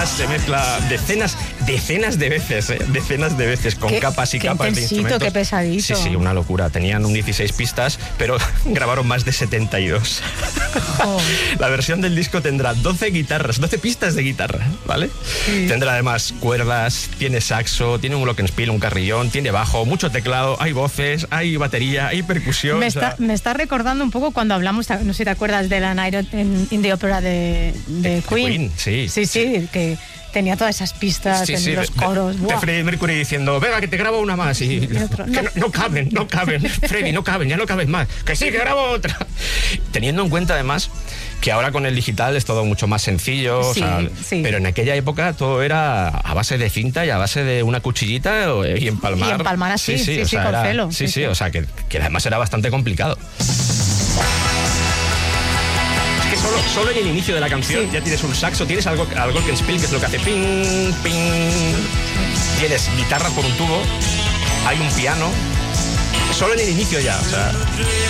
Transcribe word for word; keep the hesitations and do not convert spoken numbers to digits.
además se mezcla decenas, decenas de veces, ¿eh? decenas de veces, con qué, capas y qué capas de instrumentos. Qué pesadito. Sí, sí, una locura. Tenían un dieciséis pistas, pero grabaron más de setenta y dos. Oh. La versión del disco tendrá doce guitarras, doce pistas de guitarra, ¿vale? Sí. Tendrá además cuerdas, tiene saxo, tiene un glockenspiel, un carrillón, tiene bajo, mucho teclado, hay voces, hay batería, hay percusión. Me, o está, sea... me está recordando un poco cuando hablamos, no sé si te acuerdas de la Night in, in the Opera de, de, de Queen. Queen. Sí, sí, sí, sí, que tenía todas esas pistas, sí, sí, los de, coros. De, de Freddie Mercury diciendo, venga, que te grabo una más. Y, y otro, no. Que no, no caben, no caben. Freddie, no caben, ya no cabes más. Que sí, que grabo otra. Teniendo en cuenta además que ahora con el digital es todo mucho más sencillo, sí, o sea, sí. pero en aquella época todo era a base de cinta y a base de una cuchillita y empalmar. Y empalmar así, sí, sí, sí, sí sea, con era, celo. Sí, sí, sí, sí, o sea, que, que además era bastante complicado. Solo, solo en el inicio de la canción sí. ya tienes un saxo, tienes algo, algo glockenspiel, que es lo que hace ping, ping. Tienes guitarra por un tubo, hay un piano. Solo en el inicio ya, o sea...